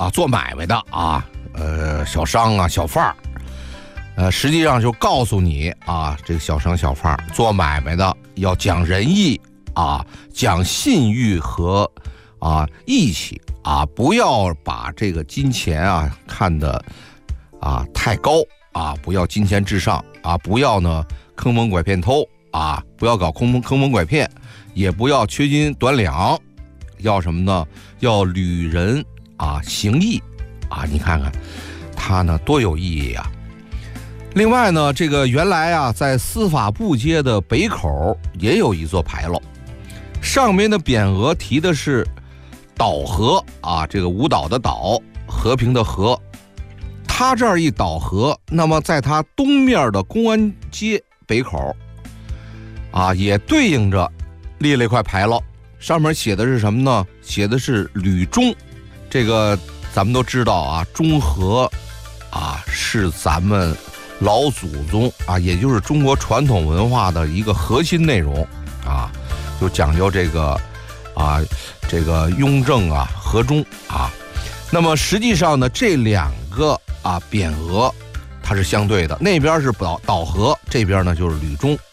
做买卖的小商啊小贩实际上就告诉你这个小商小贩做买卖的要讲仁义讲信誉和义气不要把这个金钱看得太高不要金钱至上不要呢坑蒙拐骗偷不要搞坑蒙拐骗，也不要缺斤短两，要什么呢？要履人行义你看看它呢多有意义啊！另外呢，这个原来在司法部街的北口也有一座牌楼，上面的匾额提的是岛河这个舞蹈的岛，和平的和。它这儿一岛河，那么在它东面的公安街北口也对应着立了一块牌楼，上面写的是什么呢？写的是吕中。这个咱们都知道中和是咱们老祖宗也就是中国传统文化的一个核心内容就讲究这个雍正和中那么实际上呢，这两个匾额它是相对的，那边是岛河，这边呢就是吕中，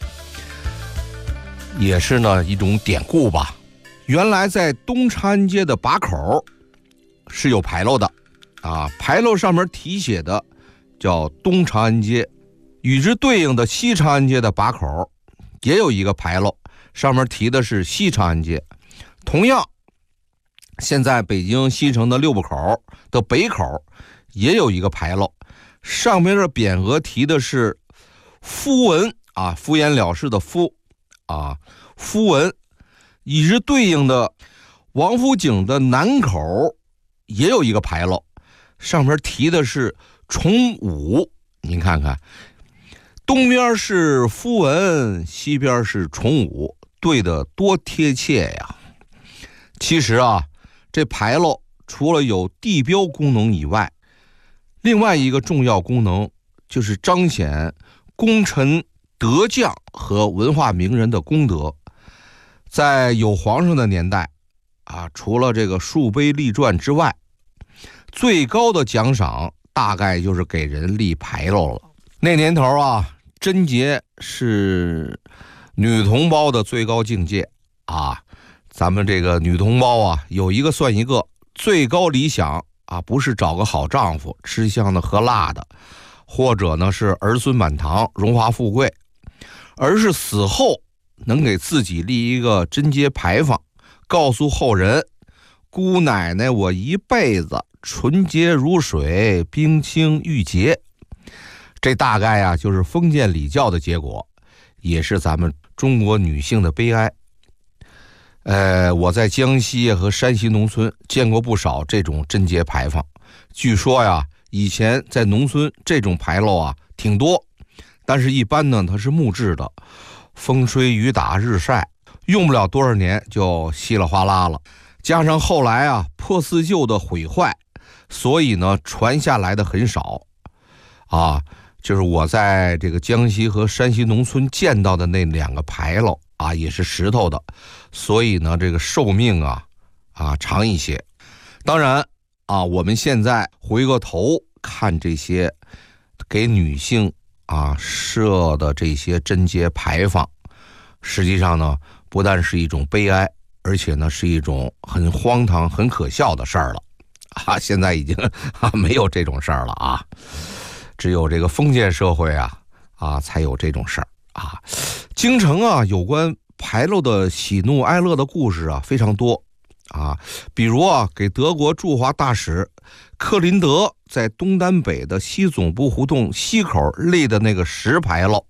也是呢一种典故吧。原来在东长安街的把口是有牌楼的牌楼上面题写的叫东长安街，与之对应的西长安街的把口也有一个牌楼，上面题的是西长安街。同样，现在北京西城的六部口的北口也有一个牌楼，上面的匾额提的是夫文敷衍了事的夫夫文，与之对应的王府井的南口也有一个牌楼，上面提的是崇武。您看看，东边是夫文，西边是崇武，对得多贴切呀！其实这牌楼除了有地标功能以外，另外一个重要功能就是彰显功臣德将和文化名人的功德。在有皇上的年代除了这个树碑立传之外，最高的奖赏大概就是给人立牌楼了。那年头贞洁是女同胞的最高境界咱们这个女同胞有一个算一个，最高理想不是找个好丈夫吃香的喝辣的，或者呢是儿孙满堂荣华富贵，而是死后能给自己立一个贞节牌坊，告诉后人姑奶奶我一辈子纯洁如水，冰清玉洁。这大概就是封建礼教的结果，也是咱们中国女性的悲哀。我在江西和山西农村见过不少这种贞节牌坊，据说以前在农村这种牌楼挺多，但是一般呢它是木质的，风吹雨打日晒，用不了多少年就稀里哗啦了。加上后来破四旧的毁坏，所以呢传下来的很少就是我在这个江西和山西农村见到的那两个牌楼也是石头的，所以呢这个寿命长一些。当然我们现在回过头看这些给女性设的这些贞节牌坊，实际上呢不但是一种悲哀，而且呢是一种很荒唐很可笑的事儿了现在已经没有这种事儿了只有这个封建社会才有这种事儿京城有关牌楼的喜怒哀乐的故事非常多比如给德国驻华大使克林德在东单北的西总部胡同西口立的那个石牌楼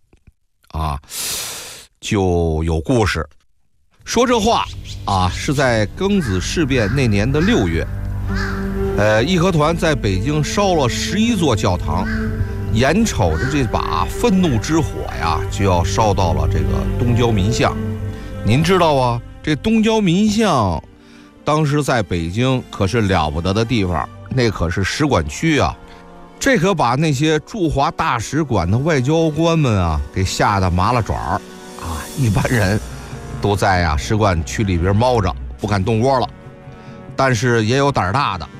就有故事。说这话是在庚子事变那年的6月，义和团在北京烧了11座教堂，眼瞅着这把愤怒之火就要烧到了这个东交民巷。您知道这东交民巷当时在北京可是了不得的地方，那可是使馆区这可把那些驻华大使馆的外交官们给吓得麻了爪一般人都在使馆区里边猫着，不敢动窝了。但是也有胆大的